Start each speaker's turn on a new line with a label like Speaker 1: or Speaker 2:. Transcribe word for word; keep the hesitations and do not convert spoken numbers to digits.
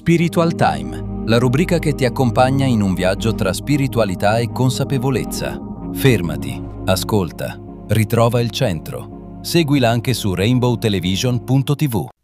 Speaker 1: Spiritual Time, la rubrica che ti accompagna in un viaggio tra spiritualità e consapevolezza. Fermati, ascolta, ritrova il centro. Seguila anche su rainbow television punto tv.